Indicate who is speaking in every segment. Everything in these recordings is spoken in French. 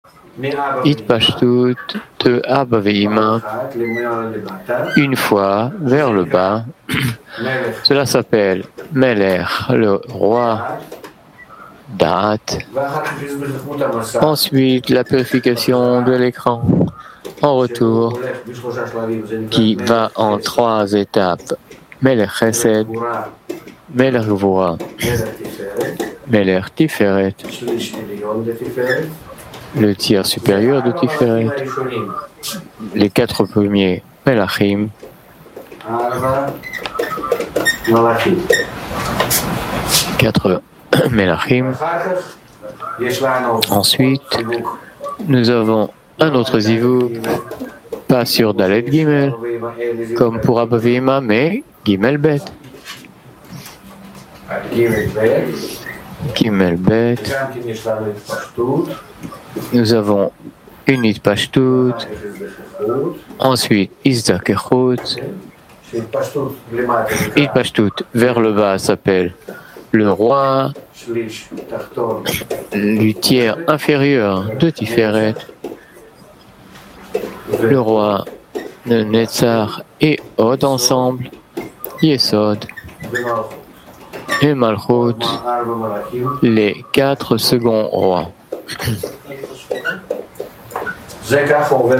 Speaker 1: Itpashtut de Abba Ve'ima, une fois vers le bas. Cela s'appelle Meler, le roi Da'at. Ensuite, la purification de l'écran en retour qui va en 3 étapes. Meler Chesed, Meler Gvura, Meler Tiferet, le tiers supérieur de Tiferet, les 4 premiers Melachim, 4 Melachim. Ensuite, nous avons un autre zivug, pas sur Dalet Gimel, comme pour Abba Ve'ima, mais Gimel Bet. Gimel Bet. Nous avons une Itpashtut, ensuite Izdakechut. Itpashtut vers le bas s'appelle le roi du tiers inférieur de Tiferet, le roi de Netzar et Od ensemble, Yesod et Malchut, les 4 seconds rois. C'est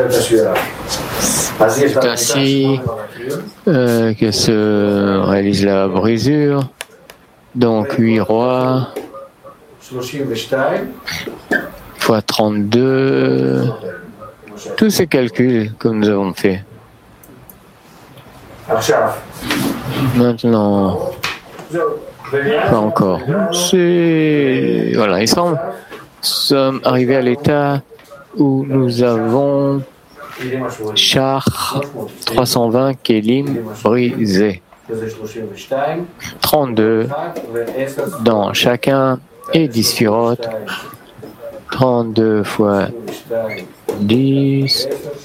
Speaker 1: ainsi que se réalise la brisure. Donc 8 rois fois 32, tous ces calculs que nous avons fait. Maintenant, pas encore. Voilà, nous sommes arrivés à l'état où nous avons char 320 kelim brisés. 32 dans chacun et 10 sphirotes. 32 fois 10,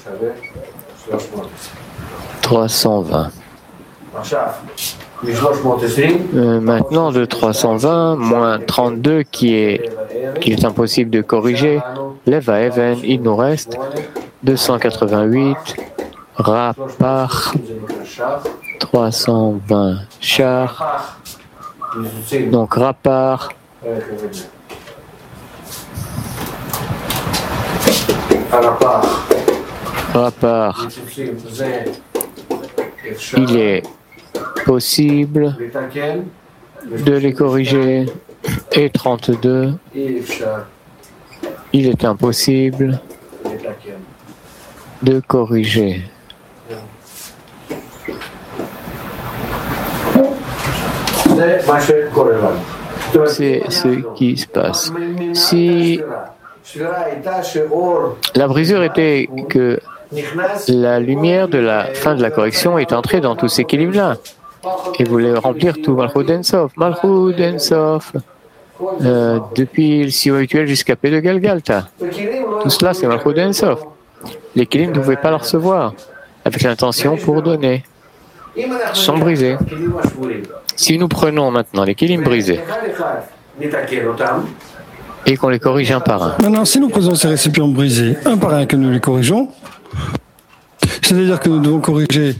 Speaker 1: 320. Maintenant, de 320 moins 32 qu'il est impossible de corriger, lève à Even, il nous reste 288 Rapar 320 chars. Donc Rapar il est possible de les corriger, et 32 il est impossible de corriger. C'est ce qui se passe. Si la brisure était que la lumière de la fin de la correction est entrée dans tous ces équilibres-là et voulait remplir tout Malchut Ensof. Malchut Ensof, depuis le Siyum habituel jusqu'à P de Galgalta. Tout cela, c'est Malchut Ensof. Les Kélim ne pouvaient pas le recevoir avec l'intention pour donner. Ils sont brisés. Si nous prenons maintenant les Kélim brisés et qu'on les corrige un par un.
Speaker 2: Maintenant, si nous prenons ces récipients brisés un par un, que nous les corrigeons, c'est-à-dire que nous devons corriger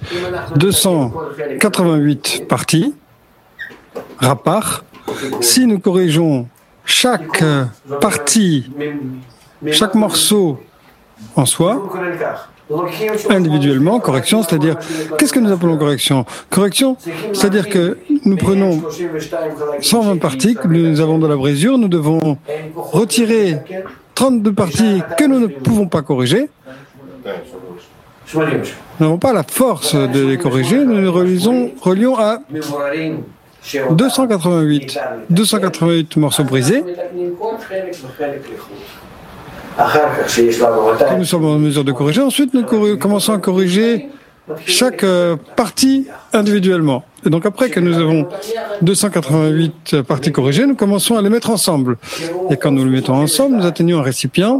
Speaker 2: 288 parties, Rapar. Si nous corrigeons chaque partie, chaque morceau en soi, individuellement, correction, c'est-à-dire, qu'est-ce que nous appelons correction? Correction, c'est-à-dire que nous prenons 120 parties que nous avons dans la brisure, nous devons retirer 32 parties que nous ne pouvons pas corriger. Nous n'avons pas la force de les corriger, nous les relions à 288 morceaux brisés. Que nous sommes en mesure de corriger. Ensuite, nous commençons à corriger chaque partie individuellement. Et donc après que nous avons 288 parties corrigées, nous commençons à les mettre ensemble. Et quand nous les mettons ensemble, nous atteignons un récipient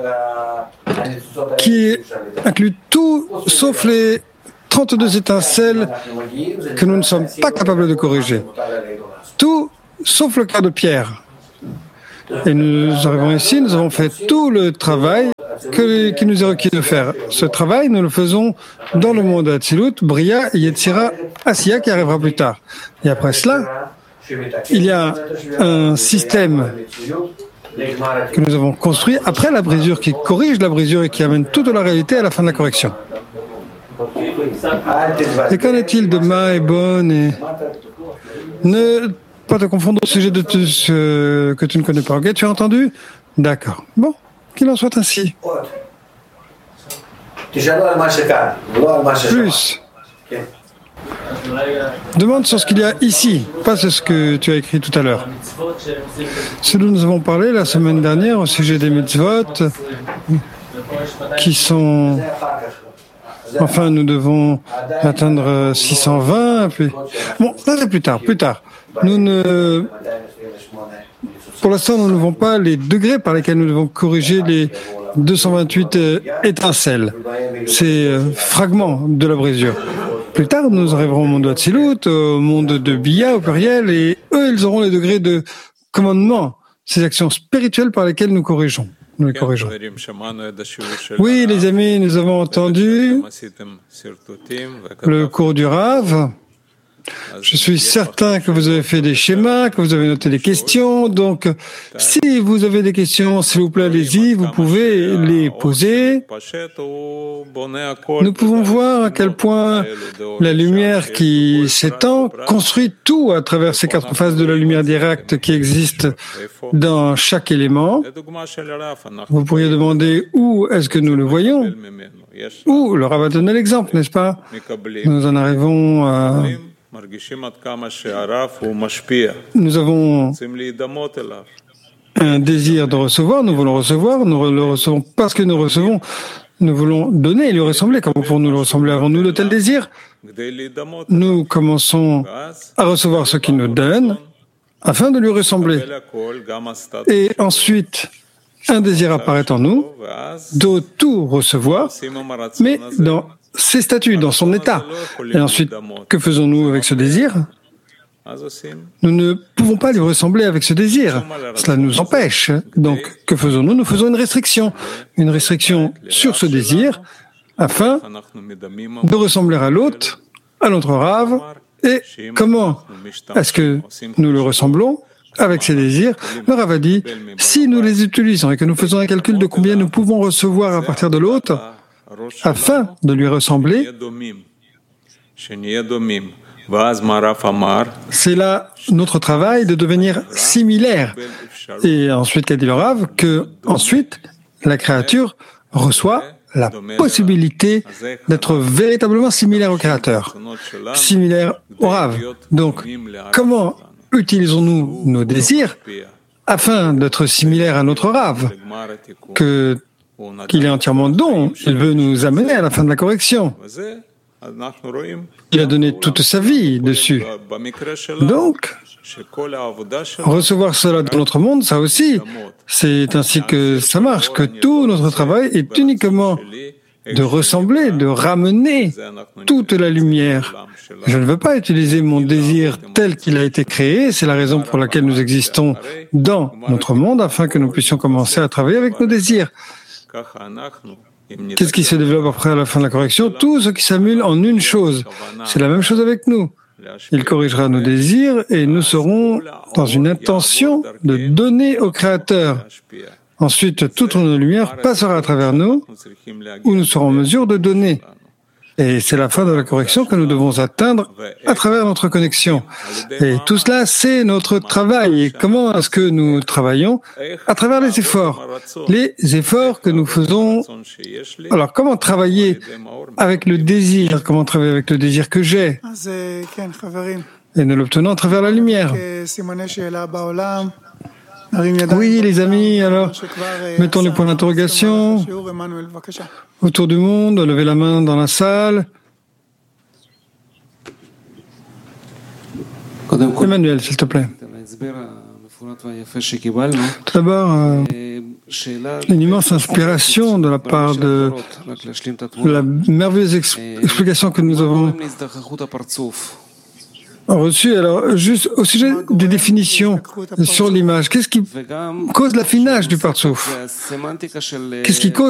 Speaker 2: qui inclut tout sauf les 32 étincelles que nous ne sommes pas capables de corriger. Tout sauf le cas de Pierre. Et nous arrivons ici, nous avons fait tout le travail qui nous est requis de faire. Ce travail, nous le faisons dans le monde d'Atsilut, Bria, Yetzira, Asiya qui arrivera plus tard. Et après cela, il y a un système que nous avons construit après la brisure, qui corrige la brisure et qui amène toute la réalité à la fin de la correction. Et qu'en est-il de Ma et Bon et... Ne pas te confondre au sujet de ce que tu ne connais pas. Ok, tu as entendu? D'accord. Bon, qu'il en soit ainsi. Plus. Demande sur ce qu'il y a ici, pas sur ce que tu as écrit tout à l'heure. Ce dont nous avons parlé la semaine dernière au sujet des mitzvot, qui sont... Enfin, nous devons atteindre 620, puis... Bon, ça c'est plus tard. Pour l'instant, nous n'avons pas les degrés par lesquels nous devons corriger les 228 étincelles, ces fragments de la brisure. Plus tard, nous arriverons au monde d'Atsilut, au monde de Bia, au pluriel, et eux, ils auront les degrés de commandement, ces actions spirituelles par lesquelles nous corrigeons. Nous les corrigeons. Oui, les amis, nous avons entendu le cours du Rav. Je suis certain que vous avez fait des schémas, que vous avez noté des questions. Donc, si vous avez des questions, s'il vous plaît, allez-y, vous pouvez les poser. Nous pouvons voir à quel point la lumière qui s'étend construit tout à travers ces quatre phases de la lumière directe qui existent dans chaque élément. Vous pourriez demander où est-ce que nous le voyons? Où le Rav a donné l'exemple, n'est-ce pas? Nous en arrivons à... Nous avons un désir de recevoir, nous voulons recevoir, nous le recevons parce que nous recevons, nous voulons donner et lui ressembler. Comment pouvons-nous le ressembler? Avons-nous de tels désirs? Nous commençons à recevoir ce qu'il nous donne afin de lui ressembler. Et ensuite, un désir apparaît en nous de tout recevoir, mais dans ses statuts, dans son état. Et ensuite, que faisons-nous avec ce désir? Nous ne pouvons pas lui ressembler avec ce désir. Cela nous empêche. Donc, que faisons-nous? Nous faisons une restriction sur ce désir afin de ressembler à l'autre, à notre Rav. Et comment est-ce que nous le ressemblons? Avec ces désirs, le Rav a dit, si nous les utilisons et que nous faisons un calcul de combien nous pouvons recevoir à partir de l'autre, afin de lui ressembler, c'est là notre travail de devenir similaire. Et ensuite, qu'a dit le Rav, que ensuite la créature reçoit la possibilité d'être véritablement similaire au Créateur, similaire au Rav. Donc, comment utilisons-nous nos désirs afin d'être similaires à notre Rav, qu'il est entièrement don, il veut nous amener à la fin de la correction. Il a donné toute sa vie dessus. Donc, recevoir cela dans notre monde, ça aussi, c'est ainsi que ça marche, que tout notre travail est uniquement de ressembler, de ramener toute la lumière. Je ne veux pas utiliser mon désir tel qu'il a été créé, c'est la raison pour laquelle nous existons dans notre monde, afin que nous puissions commencer à travailler avec nos désirs. Qu'est-ce qui se développe après à la fin de la correction? Tout ce qui s'annule en une chose. C'est la même chose avec nous. Il corrigera nos désirs et nous serons dans une intention de donner au Créateur. Ensuite, toute notre lumière passera à travers nous, où nous serons en mesure de donner. Et c'est la fin de la correction que nous devons atteindre à travers notre connexion. Et tout cela, c'est notre travail. Et comment est-ce que nous travaillons? À travers les efforts. Les efforts que nous faisons. Alors, comment travailler avec le désir? Comment travailler avec le désir que j'ai? Et nous l'obtenons à travers la lumière. Oui, les amis, alors, mettons les points d'interrogation autour du monde, levez la main dans la salle. Emmanuel, s'il te plaît. Tout d'abord, une immense inspiration de la part de la merveilleuse explication que nous avons reçu. Alors, juste au sujet des définitions sur l'image, qu'est-ce qui cause l'affinage du partsouf? Qu'est-ce qui cause